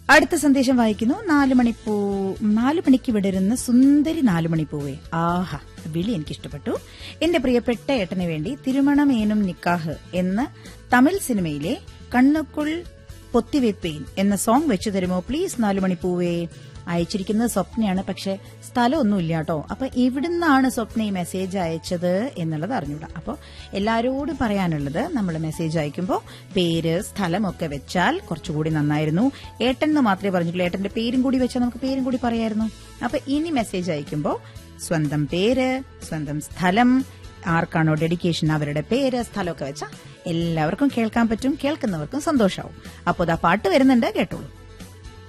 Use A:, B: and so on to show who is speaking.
A: അടുത്ത സന്ദേശം വായിക്കുന്നു. 4 മണിക്ക് വിടരുന്ന സുന്ദരി 4 മണിപ്പൂവേ. ആഹാ, വിളി എനിക്കിഷ്ടപ്പെട്ടു. എന്റെ പ്രിയപ്പെട്ട ഏട്ടന് വേണ്ടി തിരുമണമേനും നിക്കാഹ് എന്ന തമിഴ് സിനിമയിലെ കണ്ണുക്കുൾ പൊത്തിവെപ്പേൻ എന്ന സോങ് വെച്ചു തരുമോ പ്ലീസ് 4 മണിപ്പൂവേ. അയച്ചിരിക്കുന്നത് സ്വപ്നയാണ്, പക്ഷെ സ്ഥലമൊന്നുമില്ല കേട്ടോ. അപ്പൊ എവിടുന്നാണ് സ്വപ്ന ഈ മെസ്സേജ് അയച്ചത് എന്നുള്ളത് അറിഞ്ഞൂടാ. അപ്പോൾ എല്ലാരോടും പറയാനുള്ളത്, നമ്മൾ മെസ്സേജ് അയക്കുമ്പോൾ പേര് സ്ഥലമൊക്കെ വെച്ചാൽ കുറച്ചുകൂടി നന്നായിരുന്നു. ഏട്ടൻ എന്ന് മാത്രമേ പറഞ്ഞിട്ടുള്ളൂ. ഏട്ടന്റെ പേരും കൂടി വെച്ചാൽ നമുക്ക് പേരും കൂടി പറയായിരുന്നു. അപ്പൊ ഇനി മെസ്സേജ് അയക്കുമ്പോൾ സ്വന്തം പേര്, സ്വന്തം സ്ഥലം, ആർക്കാണോ ഡെഡിക്കേഷൻ അവരുടെ പേര്, സ്ഥലമൊക്കെ വെച്ചാൽ എല്ലാവർക്കും കേൾക്കാൻ പറ്റും, കേൾക്കുന്നവർക്കും സന്തോഷമാവും. അപ്പോൾ ആ പാട്ട് വരുന്നുണ്ട്, കേട്ടോളൂ.